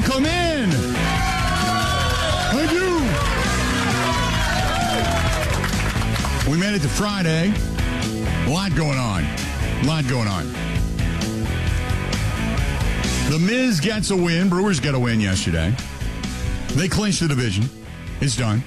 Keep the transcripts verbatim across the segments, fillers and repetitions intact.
Welcome in. Thank you. We made it to Friday. A lot going on. A lot going on. The Miz gets a win. Brewers got a win yesterday. They clinched the division. It's done.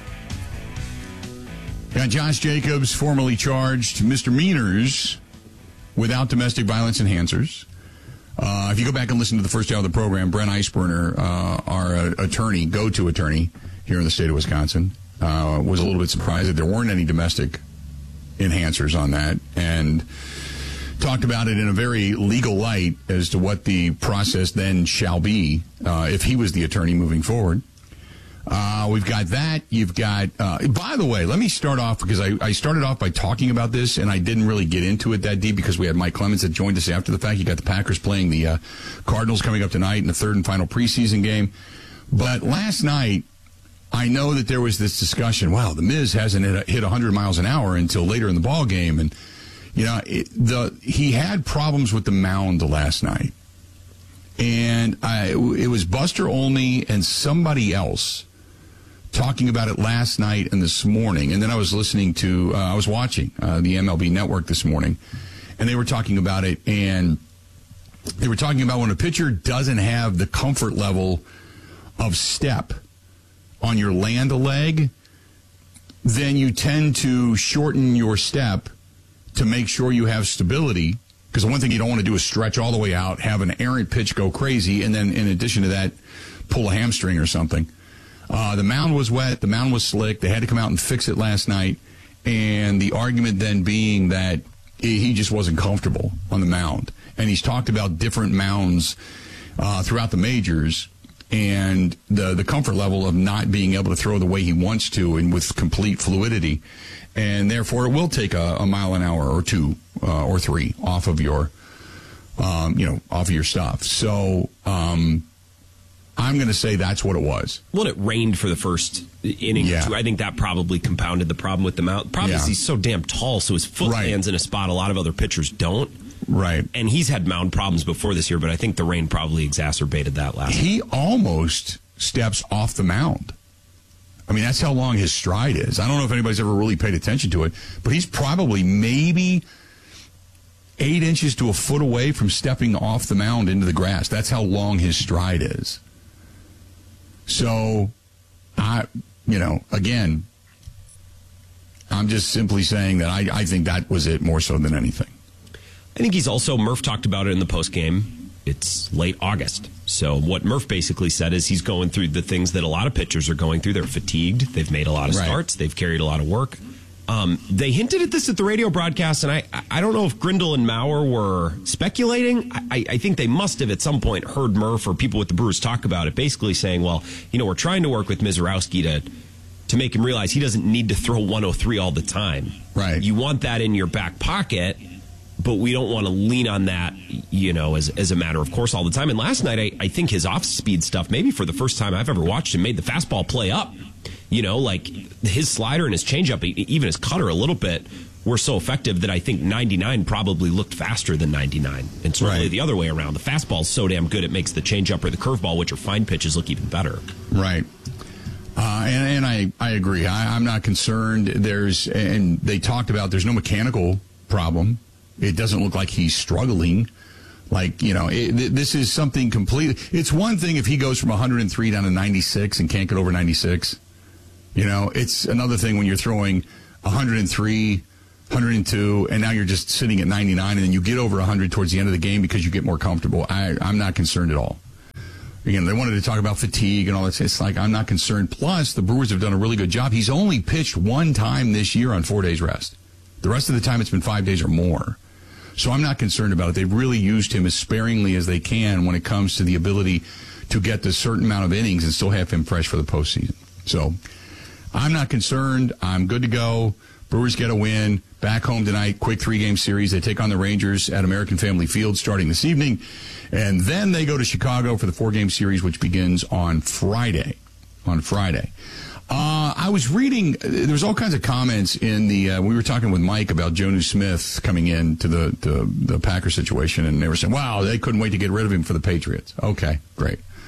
Got Josh Jacobs formally charged misdemeanors without domestic violence enhancers. Uh, if you go back and listen to the first hour of the program, Brent Eisberner, uh, our uh, attorney, go-to attorney here in the state of Wisconsin, uh, was a little bit surprised that there weren't any domestic enhancers on that, and talked about it in a very legal light as to what the process then shall be uh, if he was the attorney moving forward. Uh, we've got that. You've got, uh, by the way, let me start off because I, I started off by talking about this and I didn't really get into it that deep because we had Mike Clemens that joined us after the fact. You got the Packers playing the uh, Cardinals coming up tonight in the third and final preseason game. But last night, I know that there was this discussion, wow, the Miz hasn't hit, hit one hundred miles an hour until later in the ball game. And, you know, it, the he had problems with the mound last night. And I, it was Buster Olney and somebody else talking about it last night and this morning. And then I was listening to, uh, I was watching uh, the M L B Network this morning, and they were talking about it. And they were talking about when a pitcher doesn't have the comfort level of step on your land leg, then you tend to shorten your step to make sure you have stability. Because the one thing you don't want to do is stretch all the way out, have an errant pitch go crazy, and then in addition to that, pull a hamstring or something. Uh, the mound was wet. The mound was slick. They had to come out and fix it last night. And the argument then being that he just wasn't comfortable on the mound. And he's talked about different mounds uh, throughout the majors and the, the comfort level of not being able to throw the way he wants to and with complete fluidity. And therefore, it will take a, a mile an hour or two uh, or three off of your, um, you know, off of your stuff. So, um, I'm going to say that's what it was. Well, it rained for the first inning. Yeah. Too. I think that probably compounded the problem with the mount. Problem yeah. is he's so damn tall, so his foot right. lands in a spot a lot of other pitchers don't. Right. And he's had mound problems before this year, but I think the rain probably exacerbated that last He year. almost steps off the mound. I mean, that's how long his stride is. I don't know if anybody's ever really paid attention to it, but he's probably maybe eight inches to a foot away from stepping off the mound into the grass. That's how long his stride is. So, I, you know, again, I'm just simply saying that I, I think that was it more so than anything. I think he's also, Murph talked about it in the postgame. It's late August. So what Murph basically said is he's going through the things that a lot of pitchers are going through. They're fatigued. They've made a lot of right. starts. They've carried a lot of work. Um, they hinted at this at the radio broadcast, and I, I don't know if Grindle and Maurer were speculating. I, I think they must have at some point heard Murph or people with the Brewers talk about it, basically saying, well, you know, we're trying to work with Mizorowski to to make him realize he doesn't need to throw one oh three all the time. Right. You want that in your back pocket, but we don't want to lean on that, you know, as as a matter of course all the time. And last night, I, I think his off-speed stuff, maybe for the first time I've ever watched him, made the fastball play up. You know, like his slider and his changeup, even his cutter a little bit, were so effective that I think ninety-nine probably looked faster than ninety-nine. And certainly right. the other way around. The fastball's so damn good it makes the changeup or the curveball, which are fine pitches, look even better. Right. Uh, and, and I, I agree. I, I'm not concerned. There's, and they talked about there's no mechanical problem. It doesn't look like he's struggling. Like, you know, it, this is something completely. It's one thing if he goes from one hundred three down to ninety-six and can't get over ninety-six. You know, it's another thing when you're throwing one hundred three, one hundred two, and now you're just sitting at ninety-nine, and then you get over one hundred towards the end of the game because you get more comfortable. I, I'm not concerned at all. Again, they wanted to talk about fatigue and all that. It's like, I'm not concerned. Plus, the Brewers have done a really good job. He's only pitched one time this year on four days rest. The rest of the time, it's been five days or more. So I'm not concerned about it. They've really used him as sparingly as they can when it comes to the ability to get the certain amount of innings and still have him fresh for the postseason. So I'm not concerned. I'm good to go. Brewers get a win. Back home tonight, quick three-game series. They take on the Rangers at American Family Field starting this evening. And then they go to Chicago for the four-game series, which begins on Friday. On Friday. Uh, I was reading, there was all kinds of comments in the, uh, we were talking with Mike about Jonnu Smith coming in to the, the, the Packers situation, and they were saying, wow, they couldn't wait to get rid of him for the Patriots. Okay, great.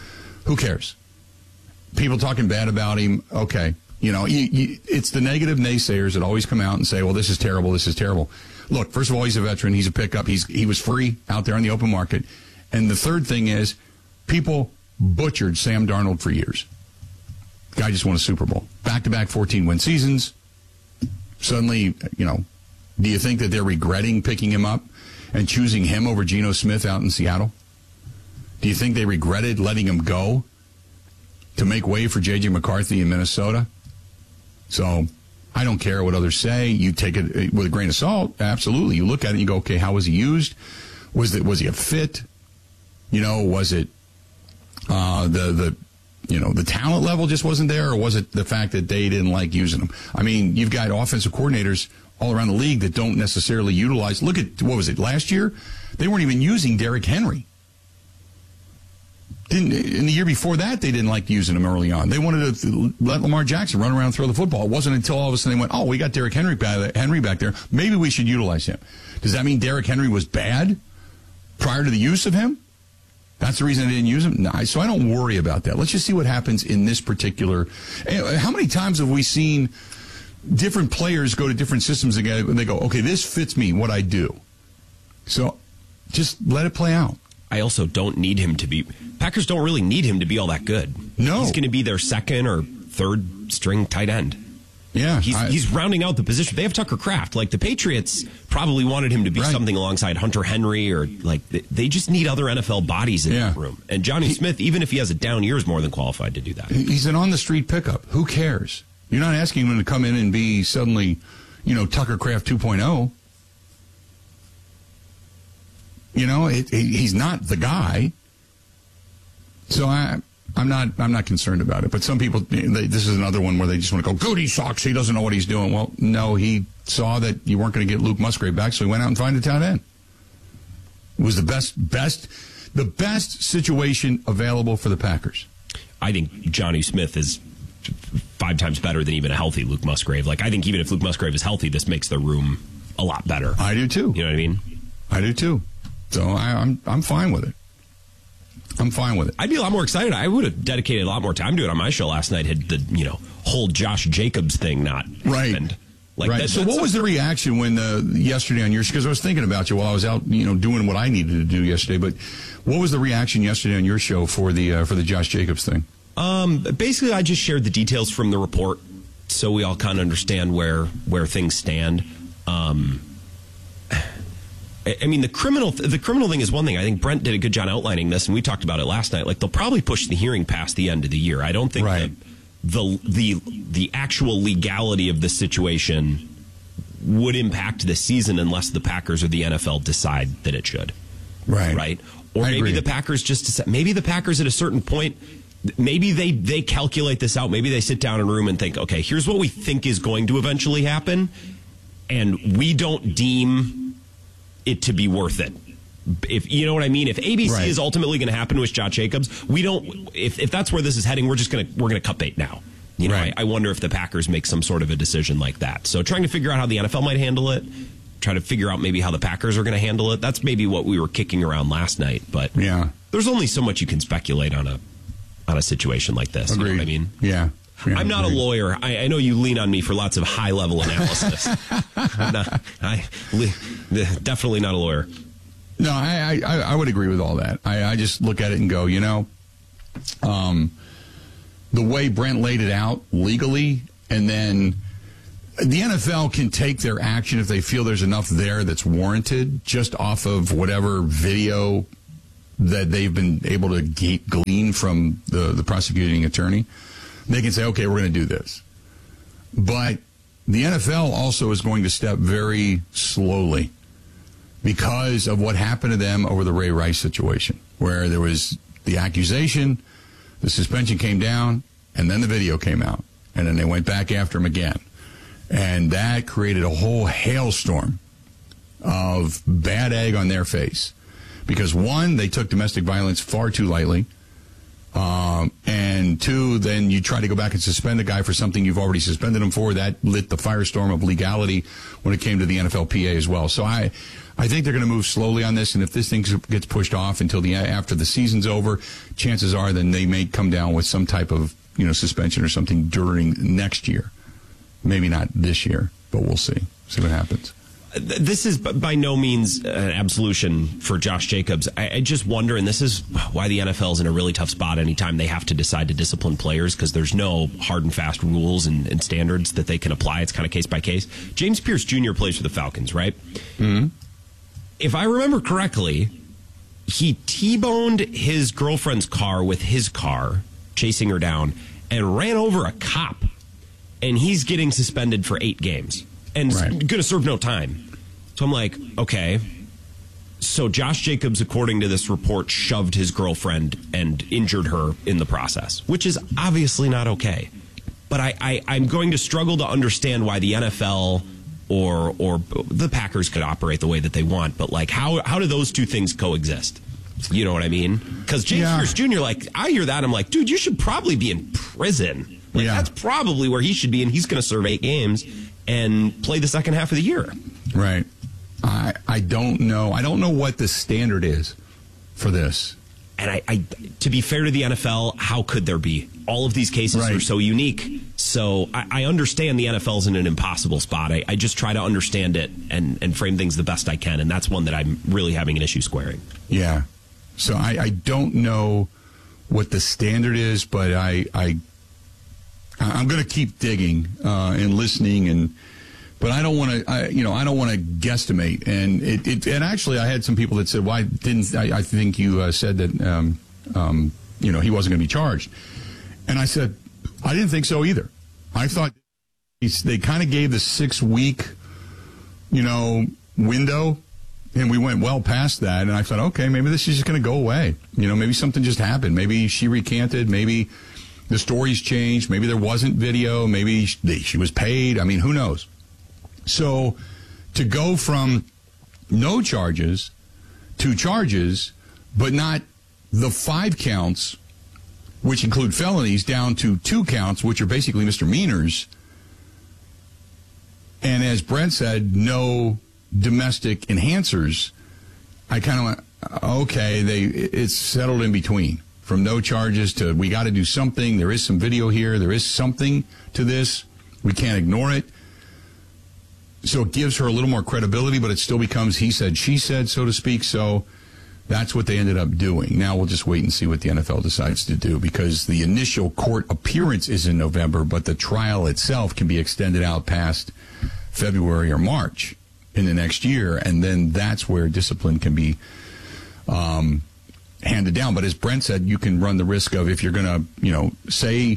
Who cares? People talking bad about him, okay. You know, you, you, it's the negative naysayers that always come out and say, well, this is terrible, this is terrible. Look, first of all, he's a veteran. He's a pickup. He's He was free out there on the open market. And the third thing is, people butchered Sam Darnold for years. Guy just won a Super Bowl. Back-to-back fourteen-win seasons. Suddenly, you know, do you think that they're regretting picking him up and choosing him over Geno Smith out in Seattle? Do you think they regretted letting him go to make way for J J McCarthy in Minnesota? So I don't care what others say. You take it with a grain of salt. Absolutely. You look at it and you go, okay, how was he used? Was it was he a fit? You know, was it uh, the the you know the talent level just wasn't there, or was it the fact that they didn't like using him? I mean, you've got offensive coordinators all around the league that don't necessarily utilize. Look at, what was it, last year? They weren't even using Derrick Henry. Didn't, in the year before that, they didn't like using him early on. They wanted to let Lamar Jackson run around and throw the football. It wasn't until all of a sudden they went, oh, we got Derrick Henry back, Henry back there. Maybe we should utilize him. Does that mean Derrick Henry was bad prior to the use of him? That's the reason they didn't use him? No, so I don't worry about that. Let's just see what happens in this particular. How many times have we seen different players go to different systems and they go, okay, this fits me, what I do. So just let it play out. I also don't need him to be. Packers don't really need him to be all that good. No. He's going to be their second or third string tight end. Yeah. He's, I, he's rounding out the position. They have Tucker Kraft. Like, the Patriots probably wanted him to be right. something alongside Hunter Henry, or like, they just need other N F L bodies in yeah. that room. And Johnny he, Smith, even if he has a down year, is more than qualified to do that. He's an on-the-street pickup. Who cares? You're not asking him to come in and be suddenly, you know, Tucker Kraft two point oh. You know, it, it, he's not the guy. So I, I'm not, I'm not concerned about it. But some people, they, this is another one where they just want to go, good, he sucks. He doesn't know what he's doing. Well, no, he saw that you weren't going to get Luke Musgrave back, so he went out and found a tight end. It was the best, best, the best situation available for the Packers. I think Johnny Smith is five times better than even a healthy Luke Musgrave. Like, I think even if Luke Musgrave is healthy, this makes the room a lot better. I do too. You know what I mean? I do too. So I, I'm I'm fine with it. I'm fine with it. I'd be a lot more excited. I would have dedicated a lot more time to it on my show last night had the, you know, whole Josh Jacobs thing not right. happened. Like right. That, so what was the reaction when uh, yesterday on your show? Because I was thinking about you while I was out, you know, doing what I needed to do yesterday. But what was the reaction yesterday on your show for the uh, for the Josh Jacobs thing? Um, basically, I just shared the details from the report so we all kind of understand where where things stand. Um, I mean, the criminal the criminal thing is one thing. I think Brent did a good job outlining this, and we talked about it last night. Like, they'll probably push the hearing past the end of the year. I don't think right. the, the the the actual legality of the situation would impact the season unless the Packers or the N F L decide that it should. Right. Right. Or I maybe agree. the Packers just decide, maybe the Packers at a certain point, maybe they they calculate this out. Maybe they sit down in a room and think, okay, here's what we think is going to eventually happen, and we don't deem it to be worth it. If you know what I mean, if A B C right. is ultimately going to happen with Josh Jacobs, we don't. If if that's where this is heading, we're just gonna we're gonna cut bait now. You know, right. I, I wonder if the Packers make some sort of a decision like that. So trying to figure out how the N F L might handle it, try to figure out maybe how the Packers are going to handle it. That's maybe what we were kicking around last night. But yeah, there's only so much you can speculate on a on a situation like this. Agreed. You know what I mean? Yeah. yeah I'm not agreed. a lawyer. I, I know you lean on me for lots of high level analysis. I'm not, I definitely not a lawyer. No, I, I I would agree with all that. I, I just look at it and go, you know, um, the way Brent laid it out legally, and then the N F L can take their action if they feel there's enough there that's warranted, just off of whatever video that they've been able to ge- glean from the, the prosecuting attorney. They can say, okay, we're going to do this. But the N F L also is going to step very slowly because of what happened to them over the Ray Rice situation, where there was the accusation, the suspension came down, and then the video came out. And then they went back after him again. And that created a whole hailstorm of bad egg on their face. Because, one, they took domestic violence far too lightly. Um, and two, then you try to go back and suspend a guy for something you've already suspended him for. That lit the firestorm of legality when it came to the N F L P A as well. So I, I think they're going to move slowly on this, and if this thing gets pushed off until the after the season's over, chances are then they may come down with some type of, you know, suspension or something during next year. Maybe not this year, but we'll see. See what happens. This is by no means an absolution for Josh Jacobs. I, I just wonder, and this is why the N F L is in a really tough spot anytime they have to decide to discipline players, because there's no hard and fast rules and, and standards that they can apply. It's kind of case by case. James Pierce Junior plays for the Falcons, right? Mm-hmm. If I remember correctly, he T-boned his girlfriend's car with his car, chasing her down, and ran over a cop. And he's getting suspended for eight games. And right. going to serve no time. So I'm like, okay. So Josh Jacobs, according to this report, shoved his girlfriend and injured her in the process, which is obviously not okay. But I, I, I'm going to struggle to understand why the N F L or or the Packers could operate the way that they want. But, like, how, how do those two things coexist? You know what I mean? Because James yeah. Pierce Junior, like, I hear that, I'm like, dude, you should probably be in prison. Like, yeah. That's probably where he should be, and he's going to serve eight games and play the second half of the year. Right. I I don't know. I don't know what the standard is for this. And I, I to be fair to the N F L, how could there be? All of these cases right. are so unique. So I, I understand the N F L's in an impossible spot. I, I just try to understand it and, and frame things the best I can, and that's one that I'm really having an issue squaring. Yeah. So I, I don't know what the standard is, but I... I I'm going to keep digging uh, and listening, and but I don't want to, you know, I don't want to guesstimate. And it, it, and actually, I had some people that said, "Why didn't I, I think you uh, said that, um, um, you know, he wasn't going to be charged?" And I said, I didn't think so either. I thought they kind of gave the six week, you know, window, and we went well past that. And I thought, okay, maybe this is just going to go away. You know, maybe something just happened. Maybe she recanted. Maybe the story's changed. Maybe there wasn't video. Maybe she was paid. I mean, who knows? So to go from no charges to charges, but not the five counts, which include felonies, down to two counts, which are basically misdemeanors. And as Brent said, no domestic enhancers. I kind of went, okay, they it's settled in between. From no charges to we got to do something. There is some video here. There is something to this. We can't ignore it. So it gives her a little more credibility, but it still becomes he said, she said, so to speak. So that's what they ended up doing. Now we'll just wait and see what the N F L decides to do, because the initial court appearance is in November, but the trial itself can be extended out past February or March in the next year. And then that's where discipline can be um handed down. But as Brent said, you can run the risk of, if you're going to, you know, say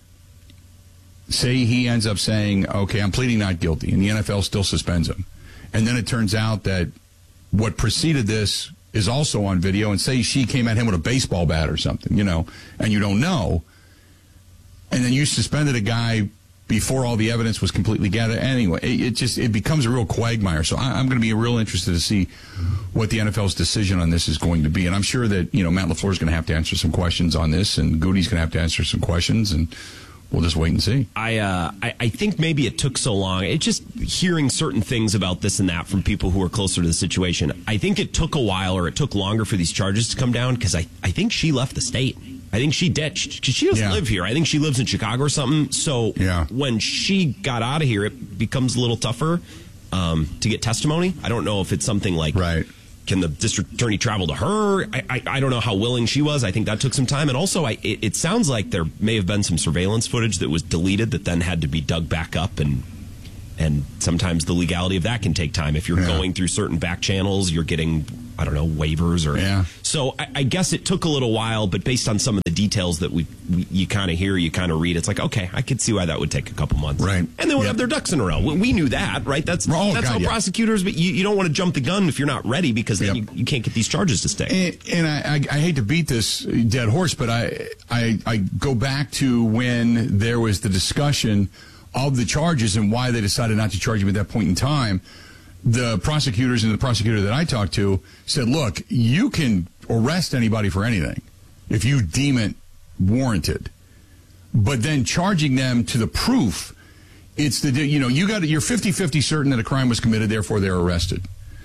say he ends up saying, okay, I'm pleading not guilty, and the N F L still suspends him. And then it turns out that what preceded this is also on video, and say she came at him with a baseball bat or something, you know, and you don't know. And then you suspended a guy before all the evidence was completely gathered. Anyway, it, it just it becomes a real quagmire. So I, I'm going to be real interested to see what the N F L's decision on this is going to be. And I'm sure that, you know, Matt LaFleur is going to have to answer some questions on this, and Goody's going to have to answer some questions, and we'll just wait and see. I, uh, I I think maybe it took so long. It's just hearing certain things about this and that from people who are closer to the situation. I think it took a while, or it took longer for these charges to come down, because I, I think she left the state. I think she ditched, because she doesn't yeah. live here. I think she lives in Chicago or something. So yeah. when she got out of here, it becomes a little tougher um, to get testimony. I don't know if it's something like, right. can the district attorney travel to her? I, I, I don't know how willing she was. I think that took some time. And also, I, it, it sounds like there may have been some surveillance footage that was deleted that then had to be dug back up, and and sometimes the legality of that can take time. If you're yeah. going through certain back channels, you're getting, I don't know, waivers or yeah. So I, I guess it took a little while, but based on some of the details that we, we you kind of hear, you kind of read, it's like, okay, I could see why that would take a couple months, right? And they would yep. have their ducks in a row. We, we knew that, right? That's oh, that's God, how yeah. prosecutors, but you, you don't want to jump the gun if you're not ready, because then yep. you, you can't get these charges to stick. And, and I, I, I hate to beat this dead horse, but I, I I go back to when there was the discussion of the charges and why they decided not to charge him at that point in time. The prosecutors and the prosecutor that I talked to said, look, you can arrest anybody for anything if you deem it warranted. But then charging them to the proof, it's the, you know, you got, you're fifty-fifty certain that a crime was committed, therefore they're arrested.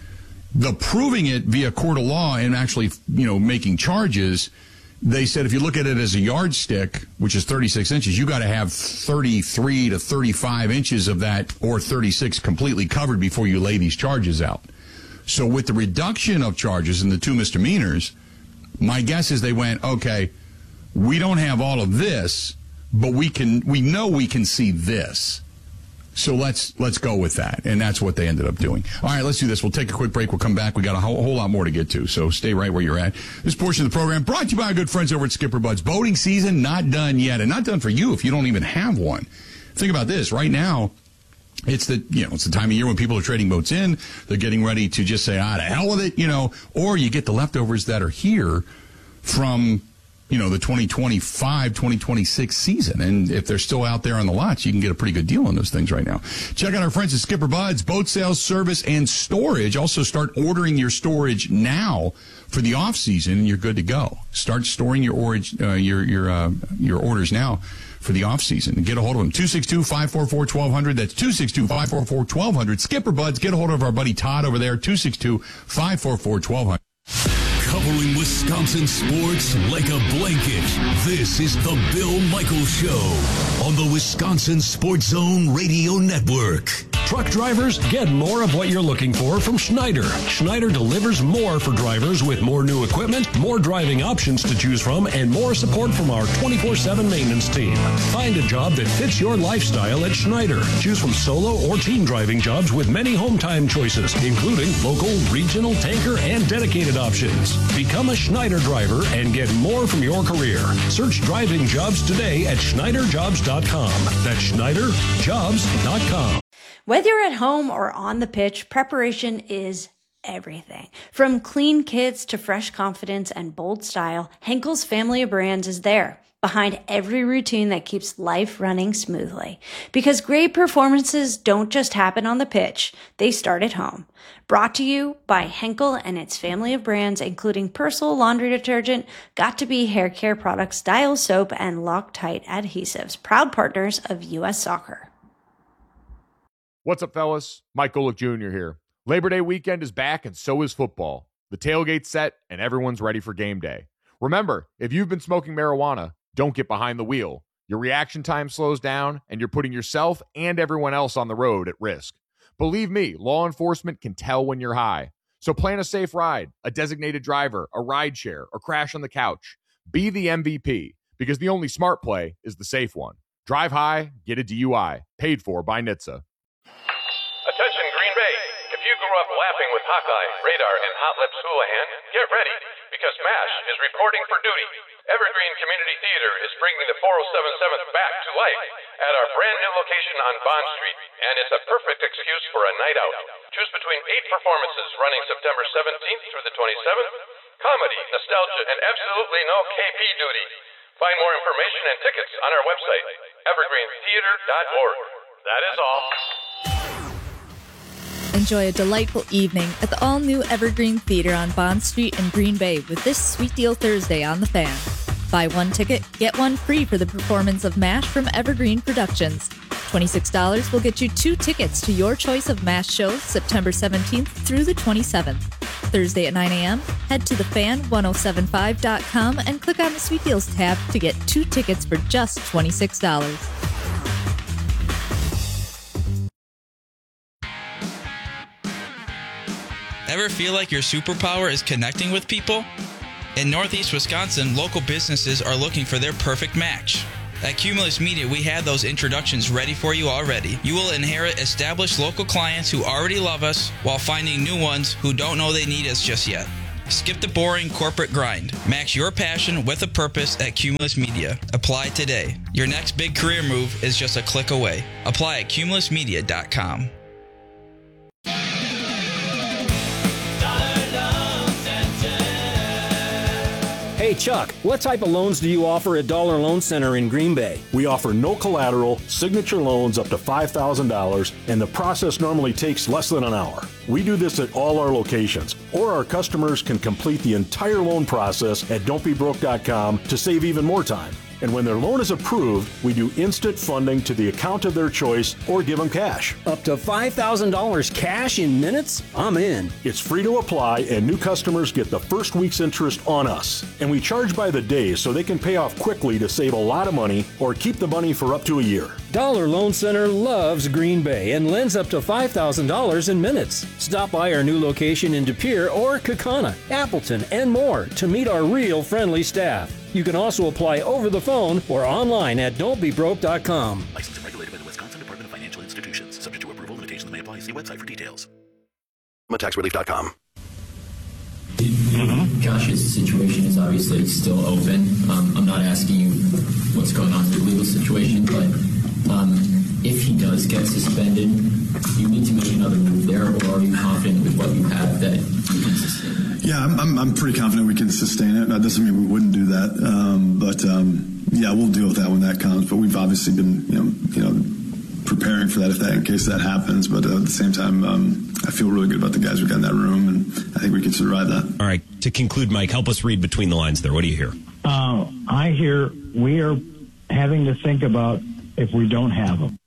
The proving it via court of law and actually, you know, making charges, they said if you look at it as a yardstick, which is thirty-six inches, you got to have thirty-three to thirty-five inches of that, or thirty-six completely covered before you lay these charges out. So with the reduction of charges and the two misdemeanors, my guess is they went, okay, we don't have all of this, but we can, we know we can see this. So let's let's go with that, and that's what they ended up doing. All right, let's do this. We'll take a quick break. We'll come back. We got a whole, whole lot more to get to, so stay right where you're at. This portion of the program brought to you by our good friends over at Skipper Buds. Boating season not done yet, and not done for you if you don't even have one. Think about this. Right now, it's the you know it's the time of year when people are trading boats in. They're getting ready to just say, ah, to hell with it, you know. Or you get the leftovers that are here from, you know, the twenty twenty-five, twenty twenty-six season. And if they're still out there on the lots, you can get a pretty good deal on those things right now. Check out our friends at Skipper Buds, boat sales, service, and storage. Also start ordering your storage now for the off season, and you're good to go. Start storing your orage, uh, your your uh, your orders now for the off season. And get a hold of them. two six two, five four four, one two zero zero. That's two six two, five four four, one two zero zero. Skipper Buds, get a hold of our buddy Todd over there, two six two, five four four, one two zero zero. Covering Wisconsin sports like a blanket, this is the Bill Michaels Show on the Wisconsin Sports Zone Radio Network. Truck drivers, get more of what you're looking for from Schneider. Schneider delivers more for drivers with more new equipment, more driving options to choose from, and more support from our twenty-four seven maintenance team. Find a job that fits your lifestyle at Schneider. Choose from solo or team driving jobs with many home time choices, including local, regional, tanker, and dedicated options. Become a Schneider driver and get more from your career. Search driving jobs today at Schneider Jobs dot com. That's Schneider Jobs dot com. Whether you're at home or on the pitch, preparation is everything. From clean kits to fresh confidence and bold style, Henkel's family of brands is there, behind every routine that keeps life running smoothly. Because great performances don't just happen on the pitch, they start at home. Brought to you by Henkel and its family of brands, including Persil laundry detergent, Got2b hair care products, Dial soap, and Loctite adhesives, proud partners of U S Soccer. What's up, fellas? Mike Golick Junior here. Labor Day weekend is back, and so is football. The tailgate's set, and everyone's ready for game day. Remember, if you've been smoking marijuana, don't get behind the wheel. Your reaction time slows down, and you're putting yourself and everyone else on the road at risk. Believe me, law enforcement can tell when you're high. So plan a safe ride, a designated driver, a ride share, or crash on the couch. Be the M V P, because the only smart play is the safe one. Drive high, get a D U I. Paid for by N H T S A. Attention Green Bay. If you grew up laughing with Hawkeye, Radar, and Hot Lips Houlihan, get ready, because MASH is reporting for duty. Evergreen Community Theater is bringing the four oh seven seventh back to life at our brand new location on Bond Street, and it's a perfect excuse for a night out. Choose between eight performances running September seventeenth through the twenty-seventh, comedy, nostalgia, and absolutely no K P duty. Find more information and tickets on our website, evergreen theater dot org. That is all. Enjoy a delightful evening at the all-new Evergreen Theater on Bond Street in Green Bay with this Sweet Deal Thursday on The Fan. Buy one ticket, get one free for the performance of MASH from Evergreen Productions. twenty-six dollars will get you two tickets to your choice of MASH shows September seventeenth through the twenty-seventh. Thursday at nine a.m., head to the fan ten seventy-five dot com and click on the Sweet Deals tab to get two tickets for just twenty-six dollars. Ever feel like your superpower is connecting with people? In Northeast Wisconsin, local businesses are looking for their perfect match. At Cumulus Media, we have those introductions ready for you already. You will inherit established local clients who already love us while finding new ones who don't know they need us just yet. Skip the boring corporate grind. Match your passion with a purpose at Cumulus Media. Apply today. Your next big career move is just a click away. Apply at cumulus media dot com. Hey Chuck, what type of loans do you offer at Dollar Loan Center in Green Bay? We offer no collateral, signature loans up to five thousand dollars, and the process normally takes less than an hour. We do this at all our locations, or our customers can complete the entire loan process at don't be broke dot com to save even more time. And when their loan is approved, we do instant funding to the account of their choice or give them cash. Up to five thousand dollars cash in minutes? I'm in. It's free to apply, and new customers get the first week's interest on us. And we charge by the day so they can pay off quickly to save a lot of money or keep the money for up to a year. Dollar Loan Center loves Green Bay and lends up to five thousand dollars in minutes. Stop by our new location in De Pere or Kaukauna, Appleton, and more to meet our real friendly staff. You can also apply over the phone or online at don't be broke dot com. Licensed and regulated by the Wisconsin Department of Financial Institutions. Subject to approval, limitations may apply. See website for details. tax relief dot com. Mm-hmm. Josh's situation is obviously still open. Um, I'm not asking you what's going on with the legal situation, but um, if he does get suspended, do you need to make another move there, or are you confident with what you have that you can sustain? Yeah, I'm, I'm, I'm pretty confident we can sustain it. That doesn't mean we wouldn't do that, um, but um, yeah, we'll deal with that when that comes. But we've obviously been, you know, you know, preparing for that if that in case that happens. But uh, at the same time, um, I feel really good about the guys we got in that room, and I think we can survive that. All right, to conclude, Mike, help us read between the lines there. What do you hear? Uh, I hear we are having to think about if we don't have them.